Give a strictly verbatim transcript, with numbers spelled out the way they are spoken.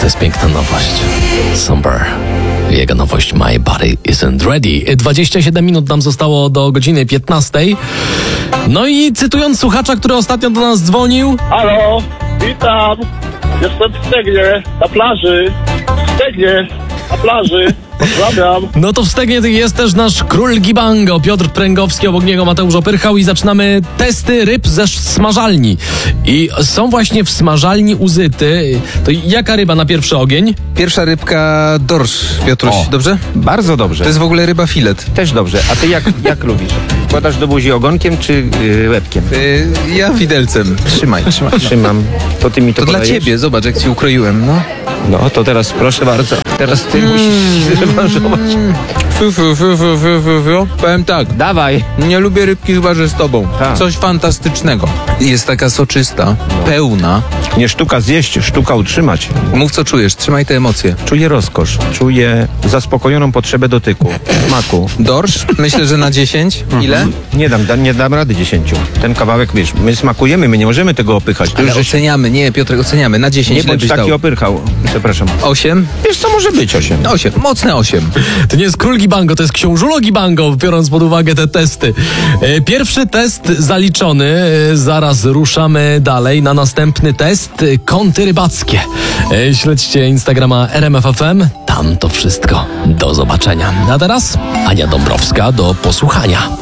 to jest piękna nowość. Somber. Jego nowość My Body Isn't Ready. dwadzieścia siedem minut nam zostało do godziny piętnastej. No i cytując słuchacza, który ostatnio do nas dzwonił. Halo, witam. Jestem w Stegnie, na plaży. W Stegnie, na plaży. Pozdrawiam. No to w Stegnie jest też nasz król Gibango, Piotr Pręgowski, obok niego Mateusz Opyrchał i zaczynamy testy ryb ze smażalni. I są właśnie w smażalni Uzyty. To jaka ryba na pierwszy ogień? Pierwsza rybka dorsz, Piotruś, O. dobrze? Bardzo dobrze. To jest w ogóle ryba filet. Też dobrze. A ty jak, jak lubisz? Wkładasz do buzi ogonkiem czy yy, łebkiem? Yy, ja widelcem. Trzymaj, trzymaj. Trzymam. To ty mi to To dla podajesz? ciebie, zobacz jak ci ukroiłem, no. No to teraz proszę bardzo. Teraz ty musisz zrewanżować. Fu, fu, fu, fu, fu, fu, fu. Powiem tak, Dawaj. nie lubię rybki chyba, że z tobą. Tak. Coś fantastycznego. Jest taka soczysta, pełna. Nie sztuka zjeść, sztuka utrzymać. Mów co czujesz, trzymaj te emocje. Czuję rozkosz. Czuję zaspokojoną potrzebę dotyku, smaku. Dorsz, myślę, że na dziesięć. Ile? Nie dam, da, nie dam rady dziesięciu. Ten kawałek, wiesz, my smakujemy, my nie możemy tego opychać. To Ale już żeś- oceniamy, nie, Piotrek, oceniamy. Na dziesięć nie ile bądź byś taki dał? opyrchał. Przepraszam. osiem? Wiesz co, może być osiem. osiem, mocne osiem. To nie jest król Gibango, to jest książulo Gibango, biorąc pod uwagę te testy. E, Pierwszy test zaliczony, e, zaraz ruszamy dalej na następny test. e, Kąty rybackie. E, Śledźcie Instagrama R M F F M, tam to wszystko. Do zobaczenia. A teraz Ania Dąbrowska do posłuchania.